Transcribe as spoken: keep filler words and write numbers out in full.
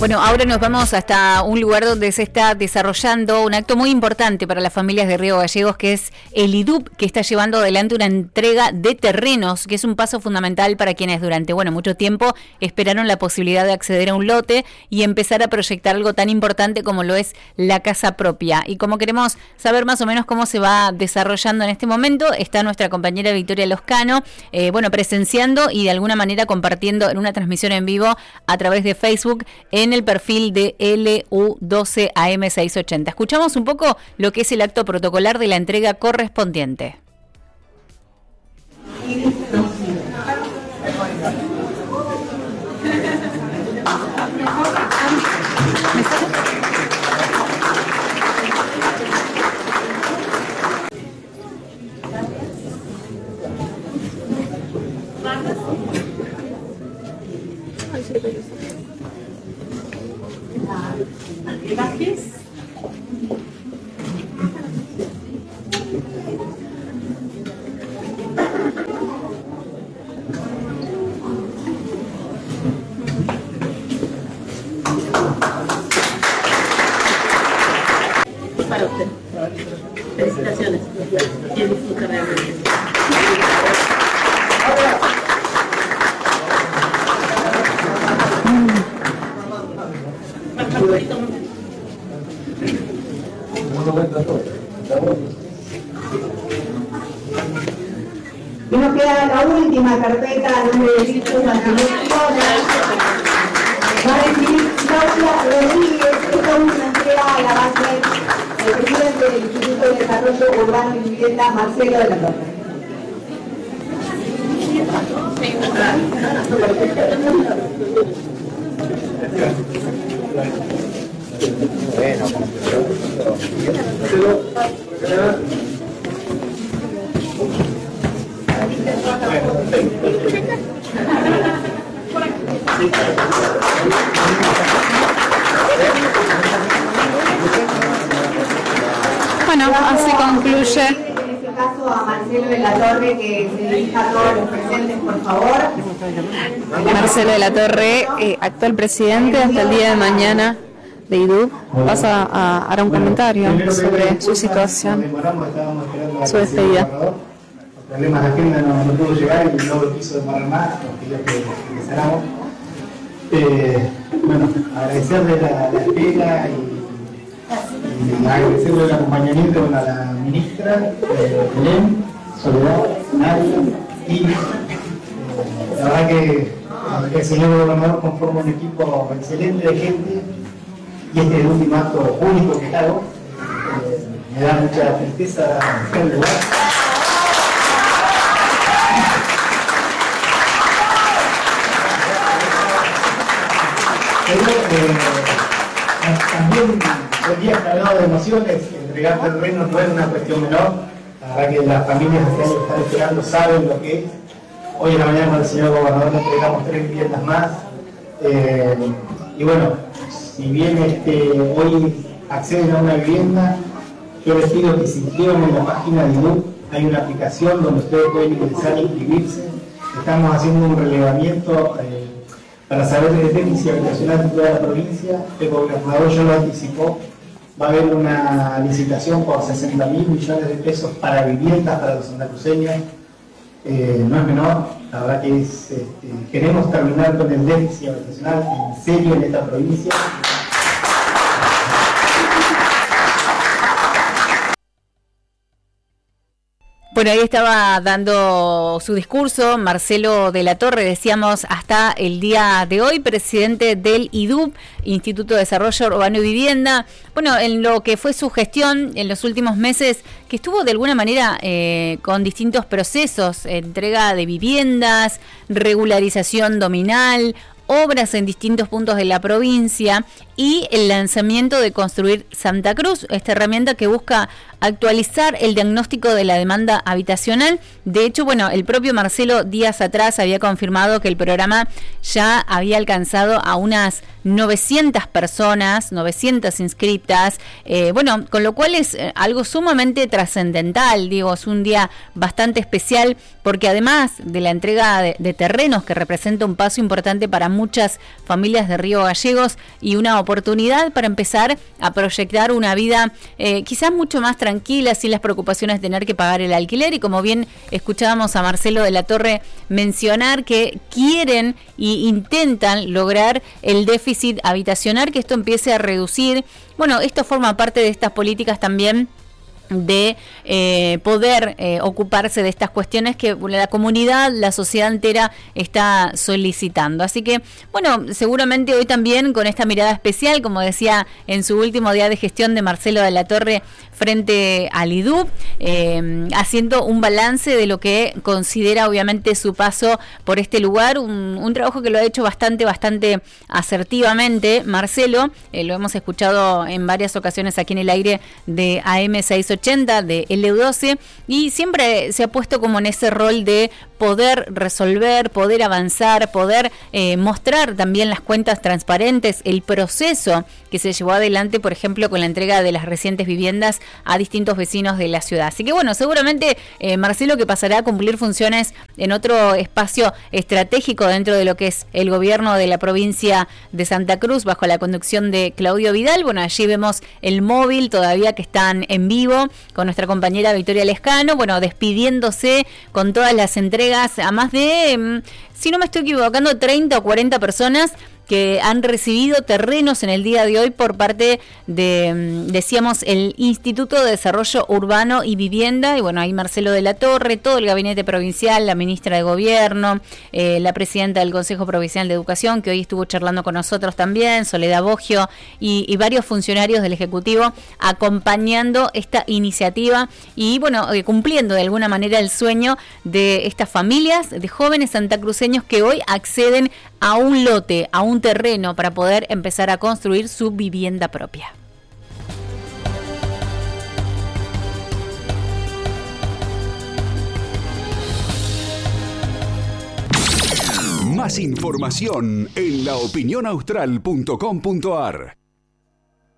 Bueno, ahora nos vamos hasta un lugar donde se está desarrollando un acto muy importante para las familias de Río Gallegos, que es el I D U P, que está llevando adelante una entrega de terrenos, que es un paso fundamental para quienes durante, bueno, mucho tiempo esperaron la posibilidad de acceder a un lote y empezar a proyectar algo tan importante como lo es la casa propia. Y como queremos saber más o menos cómo se va desarrollando en este momento, está nuestra compañera Victoria Loscano, eh, bueno, presenciando y de alguna manera compartiendo en una transmisión en vivo a través de Facebook en el perfil de L U doce A M seiscientos ochenta. Escuchamos un poco lo que es el acto protocolar de la entrega correspondiente. Gracias. Para usted. Felicitaciones. Y disfruta realmente. Y nos queda la última carpeta a nombre de Víctor Martínez. Va a decir Claudia Rodríguez, esta es una entrega a la base del presidente del Instituto de Desarrollo Urbano y Vivienda, Marcelo de la Torre. Bueno, Bueno, así concluye. En este caso a Marcelo de la Torre, que se dirija a todos los presentes, por favor. Marcelo de la Torre, eh, actual presidente hasta el día de mañana de I D U P, pasa a dar un comentario sobre su situación, su despedida. Los problemas de agenda no, no pudo llegar y no lo quiso demorar más, nos pidió que, que salamos. Eh, bueno, agradecerle la, la espera y, y agradecerle el acompañamiento a la ministra, eh, Belén, Soledad, Nadia y eh, la verdad que el señor gobernador conforma un equipo excelente de gente y este es el último acto único que hago. Eh, me da mucha tristeza estar en el lugar. Pero eh, también el día cargado de emociones, entregar terrenos no es una cuestión menor. La verdad que las familias que están esperando saben lo que es. Hoy en la mañana con el señor gobernador le entregamos tres viviendas más. Eh, y bueno, si bien este, hoy acceden a una vivienda, yo les pido que se inscriban en la página de I D U P. Hay una aplicación donde ustedes pueden ingresar e inscribirse. Estamos haciendo un relevamiento eh, para saber el déficit habitacional de toda la provincia. El gobernador ya lo anticipó. Va a haber una licitación por sesenta mil millones de pesos para viviendas para los santacruceños. Eh, no es menor, la verdad que es, este, queremos terminar con el déficit habitacional en serio en esta provincia. Bueno, ahí estaba dando su discurso Marcelo de la Torre, decíamos hasta el día de hoy, presidente del I D U P, Instituto de Desarrollo Urbano y Vivienda. Bueno, en lo que fue su gestión en los últimos meses, que estuvo de alguna manera eh, con distintos procesos, entrega de viviendas, regularización dominal, obras en distintos puntos de la provincia y el lanzamiento de Construir Santa Cruz, esta herramienta que busca actualizar el diagnóstico de la demanda habitacional. De hecho, bueno, el propio Marcelo días atrás había confirmado que el programa ya había alcanzado a unas novecientas personas, novecientas inscritas, eh, bueno, con lo cual es algo sumamente trascendental, digo, es un día bastante especial porque además de la entrega de, de terrenos que representa un paso importante para muchas familias de Río Gallegos y una oportunidad para empezar a proyectar una vida eh, quizás mucho más tranquila, sin las preocupaciones de tener que pagar el alquiler, y como bien escuchábamos a Marcelo de la Torre mencionar que quieren e intentan lograr el déficit habitacional, que esto empiece a reducir. Bueno, esto forma parte de estas políticas también de eh, poder eh, ocuparse de estas cuestiones que la comunidad, la sociedad entera está solicitando. Así que, bueno, seguramente hoy también con esta mirada especial, como decía en su último día de gestión de Marcelo de la Torre frente al I D U B, eh, haciendo un balance de lo que considera obviamente su paso por este lugar, un, un trabajo que lo ha hecho bastante, bastante asertivamente Marcelo, eh, lo hemos escuchado en varias ocasiones aquí en el aire de A M seiscientos ochenta, de L U doce, y siempre se ha puesto como en ese rol de poder resolver, poder avanzar, poder eh, mostrar también las cuentas transparentes, el proceso que se llevó adelante, por ejemplo, con la entrega de las recientes viviendas a distintos vecinos de la ciudad. Así que bueno, seguramente eh, Marcelo, que pasará a cumplir funciones en otro espacio estratégico dentro de lo que es el gobierno de la provincia de Santa Cruz, bajo la conducción de Claudio Vidal. Bueno, allí vemos el móvil todavía que están en vivo con nuestra compañera Victoria Lescano, bueno, despidiéndose con todas las entregas a más de, si no me estoy equivocando, treinta o cuarenta personas que han recibido terrenos en el día de hoy por parte de, decíamos, el Instituto de Desarrollo Urbano y Vivienda. Y bueno, ahí Marcelo de la Torre, todo el gabinete provincial, la ministra de Gobierno, eh, la presidenta del Consejo Provincial de Educación, que hoy estuvo charlando con nosotros también, Soledad Boggio, y, y varios funcionarios del Ejecutivo acompañando esta iniciativa y bueno, eh, cumpliendo de alguna manera el sueño de estas familias de jóvenes santacruceños que hoy acceden a un lote, a un terreno para poder empezar a construir su vivienda propia. Más información en la opinión austral punto com punto a r.